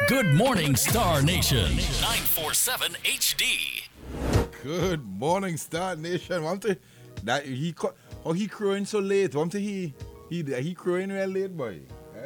Good morning, Star Nation. 947 HD. Good morning, Star Nation. That he crowing so late. He crowing real late, boy.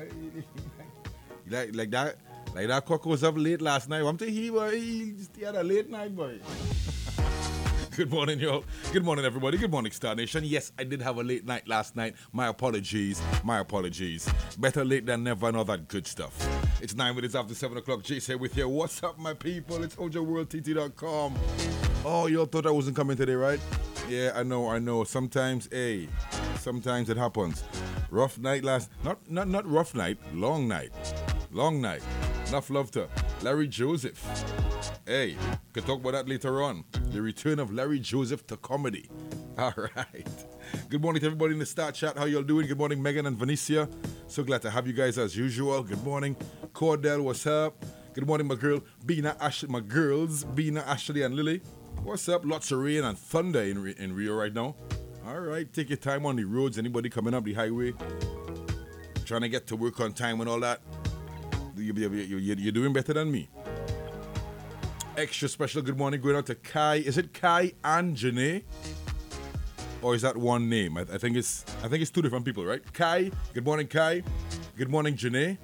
like that cock was up late last night. He had a late night, boy. Good morning, y'all. Good morning, everybody. Good morning, Star Nation. Yes, I did have a late night last night. My apologies. Better late than never and all that good stuff. It's 9 minutes after 7 o'clock. Jace here with you. What's up, my people? It's OJWorldTT.com. Oh, y'all thought I wasn't coming today, right? Yeah, I know. Sometimes it happens. Rough night not rough night. Long night. Enough love to Larry Joseph. Hey, can talk about that later on. The return of Larry Joseph to comedy. All right. Good morning to everybody in the Star Chat. How y'all doing? Good morning, Megan and Vanicia. So glad to have you guys as usual. Good morning, Cordell. What's up? Good morning, my girls, Bina, Ashley, and Lily. What's up? Lots of rain and thunder in Rio right now. All right, take your time on the roads. Anybody coming up the highway, trying to get to work on time and all that. You're doing better than me. Extra special good morning going out to Kai. Is it Kai and Janae? Or is that one name? I think it's two different people, right? Kai. Good morning, Kai. Good morning, Janae.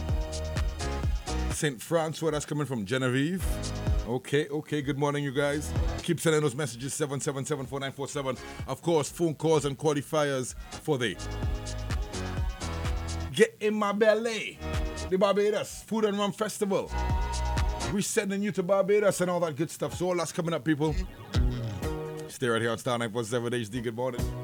St. Francois, that's coming from Genevieve. Okay. Good morning, you guys. Keep sending those messages, 777-4947. Of course, phone calls and qualifiers for the Get in My Belly, the Barbados Food and Rum Festival. We're sending you to Barbados and all that good stuff. So all that's coming up, people. Stay right here on Star 947 HD. Good morning.